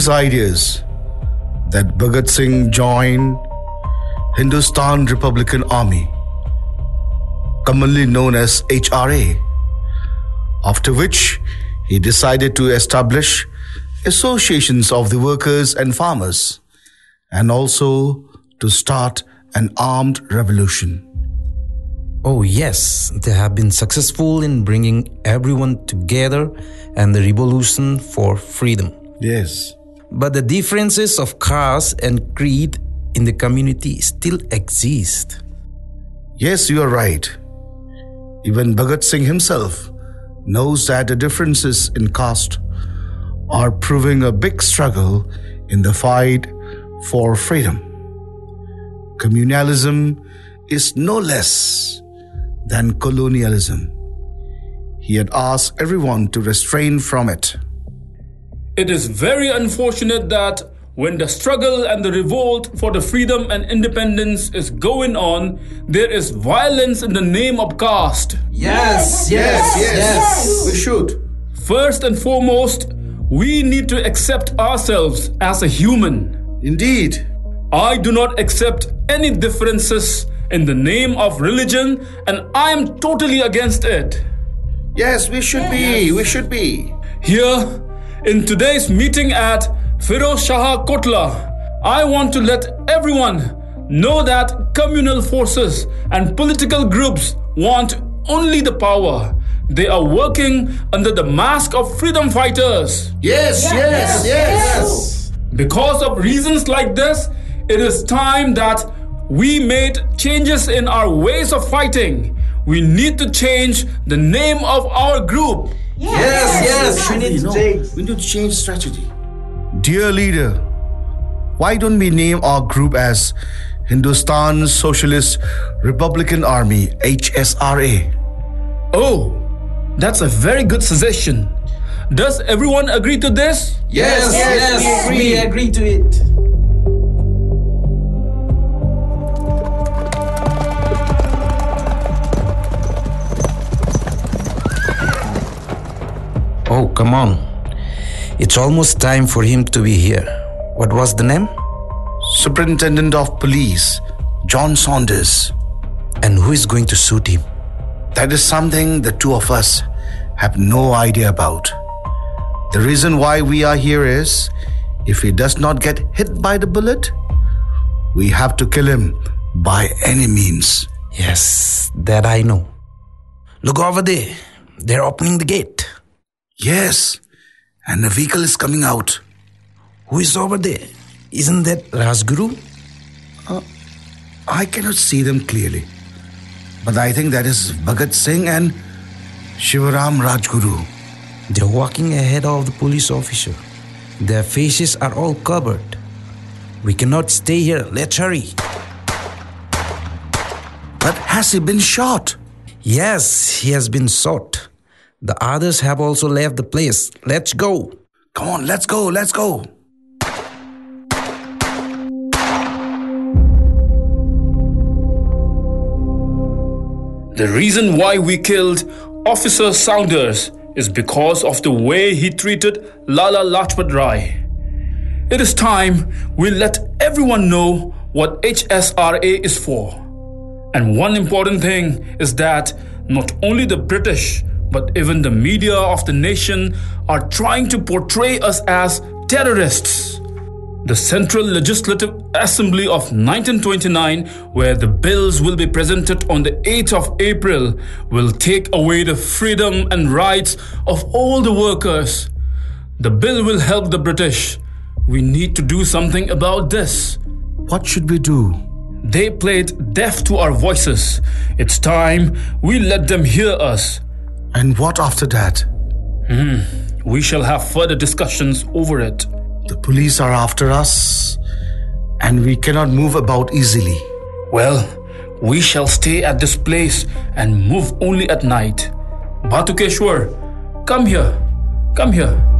these ideas that Bhagat Singh joined Hindustan Republican Army, commonly known as HRA, after which he decided to establish associations of the workers and farmers, and also to start an armed revolution. Oh yes, they have been successful in bringing everyone together and the revolution for freedom. Yes. But the differences of caste and creed in the community still exist. Yes, you are right. Even Bhagat Singh himself knows that the differences in caste are proving a big struggle in the fight for freedom. Communalism is no less than colonialism. He had asked everyone to refrain from it. It is very unfortunate that when the struggle and the revolt for the freedom and independence is going on, there is violence in the name of caste. Yes. We should. First and foremost, we need to accept ourselves as a human. Indeed. I do not accept any differences in the name of religion, and I am totally against it. Yes, we should be. We should be. Here, in today's meeting at Firoz Shah Kotla, I want to let everyone know that communal forces and political groups want only the power. They are working under the mask of freedom fighters. Yes. Because of reasons like this, it is time that we made changes in our ways of fighting. We need to change the name of our group. Yes. We need to change strategy. Dear leader, why don't we name our group as Hindustan Socialist Republican Army, HSRA? Oh, that's a very good suggestion. Does everyone agree to this? Yes, we agree to it. Oh, come on. It's almost time for him to be here. What was the name? Superintendent of Police, John Saunders. And who is going to suit him? That is something the two of us have no idea about. The reason why we are here is, if he does not get hit by the bullet, we have to kill him by any means. Yes, that I know. Look over there. They're opening the gate. Yes, and the vehicle is coming out. Who is over there? Isn't that Rajguru? I cannot see them clearly, but I think that is Bhagat Singh and Shivaram Rajguru. They're walking ahead of the police officer. Their faces are all covered. We cannot stay here. Let's hurry. But has he been shot? Yes, he has been shot. The others have also left the place. Let's go. Come on, let's go. The reason why we killed Officer Saunders is because of the way he treated Lala Lajpat Rai. It is time we let everyone know what HSRA is for. And one important thing is that not only the British, but even the media of the nation are trying to portray us as terrorists. The Central Legislative Assembly of 1929, where the bills will be presented on the 8th of April, will take away the freedom and rights of all the workers. The bill will help the British. We need to do something about this. What should we do? They played deaf to our voices. It's time we let them hear us. And what after that? We shall have further discussions over it. The police are after us, and we cannot move about easily. Well, we shall stay at this place and move only at night. Bhatukeshwar, come here.